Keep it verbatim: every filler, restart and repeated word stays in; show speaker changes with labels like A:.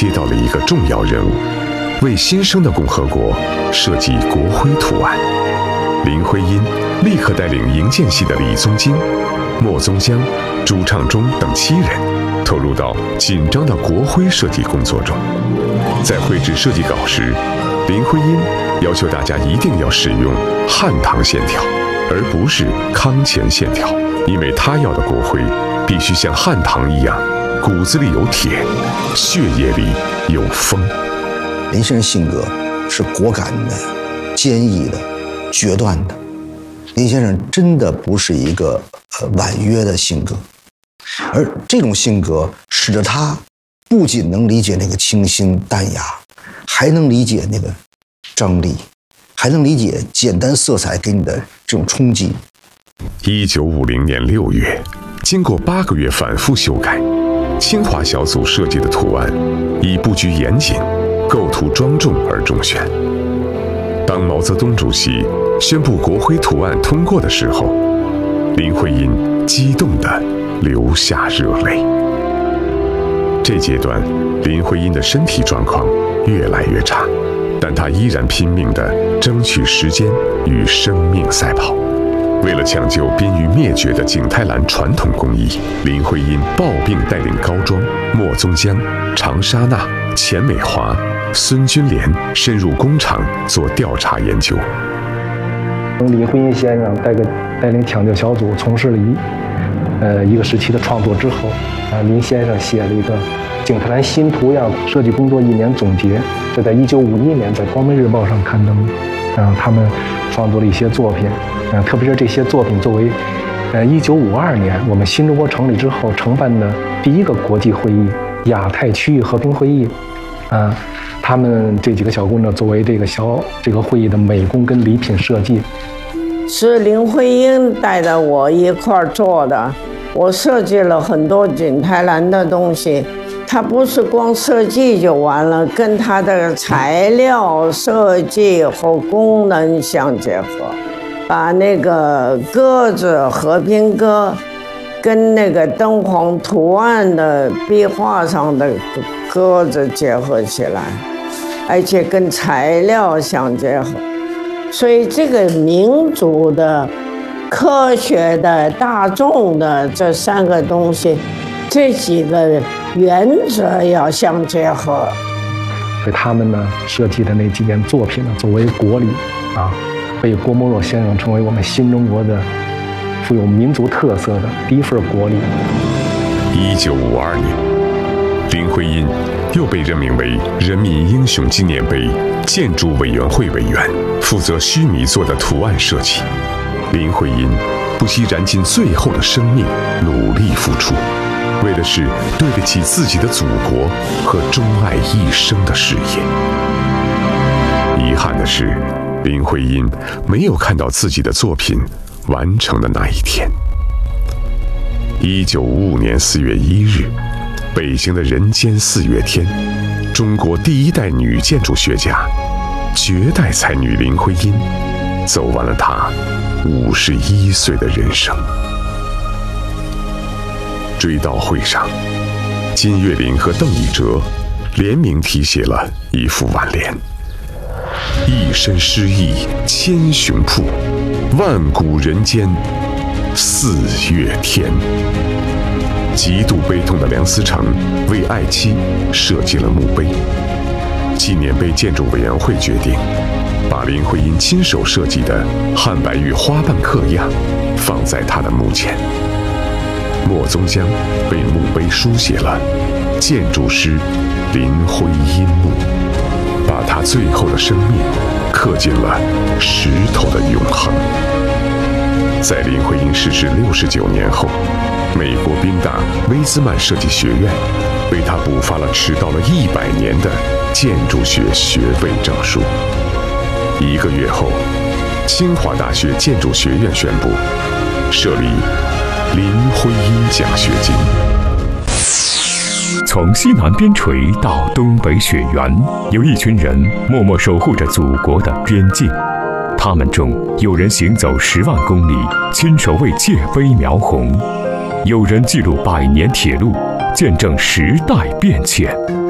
A: 接到了一个重要任务，为新生的共和国设计国徽图案。林徽因立刻带领营建系的李宗金、莫宗江、朱畅忠等七人投入到紧张的国徽设计工作中。在绘制设计稿时，林徽因要求大家一定要使用汉唐线条，而不是康乾线条，因为她要的国徽必须像汉唐一样，骨子里有铁，血液里有风。
B: 林先生性格是果敢的、坚毅的、决断的。林先生真的不是一个呃婉约的性格，而这种性格使得他不仅能理解那个清新淡雅，还能理解那个张力，还能理解简单色彩给你的这种冲击。
A: 一九五零年六月，经过八个月反复修改，清华小组设计的图案以布局严谨、构图庄重而中选。当毛泽东主席宣布国徽图案通过的时候，林徽因激动地流下热泪。这阶段，林徽因的身体状况越来越差，但她依然拼命地争取时间与生命赛跑。为了抢救濒于灭绝的景泰蓝传统工艺，林徽因抱病带领高庄、莫宗江、常沙娜、钱美华、孙君莲深入工厂做调查研究。
C: 林徽因先生带个带领抢救小组从事了一呃一个时期的创作之后，啊，林先生写了一个景泰蓝新图样设计工作一年总结，这在一九五一年在《光明日报》上刊登。然后他们创作了一些作品，呃，特别是这些作品作为，呃，一九五二年我们新中国成立之后承办的第一个国际会议——亚太区域和平会议，啊、呃，他们这几个小姑娘作为这个小这个会议的美工跟礼品设计，
D: 是林徽因带着我一块儿做的。我设计了很多景泰蓝的东西。它不是光设计就完了，跟它的材料设计和功能相结合，把那个鸽子和平鸽跟那个灯黄图案的壁画上的鸽子结合起来，而且跟材料相结合，所以这个民族的、科学的、大众的这三个东西，这几个原则要相结合。
C: 所以他们呢设计的那几件作品呢，作为国礼啊，被郭沫若先生称为我们新中国的富有民族特色的第一份国礼。
A: 一九五二年，林徽因又被任命为人民英雄纪念碑建筑委员会委员，负责须弥座的图案设计。林徽因不惜燃尽最后的生命，努力付出，为的是对得起自己的祖国和钟爱一生的事业。遗憾的是，林徽因没有看到自己的作品完成的那一天。一九五五年四月一日，北京的人间四月天，中国第一代女建筑学家、绝代才女林徽因走完了她五十一岁的人生。追悼会上，金岳霖和邓以哲联名题写了一副挽联：一身诗意千雄铺，万古人间四月天。极度悲痛的梁思成为爱妻设计了墓碑，纪念碑建筑委员会决定把林徽因亲手设计的汉白玉花瓣刻样放在她的墓前。莫宗江为墓碑书写了建筑师林徽因墓，把她最后的生命刻进了石头的永恒。在林徽因逝世六十九年后，美国宾大威兹曼设计学院为她补发了迟到了一百年的建筑学学位证书。一个月后，清华大学建筑学院宣布设立林徽因奖学金。
E: 从西南边陲到东北雪原，有一群人默默守护着祖国的边境。他们中有人行走十万公里，亲手为界碑描红；有人记录百年铁路，见证时代变迁。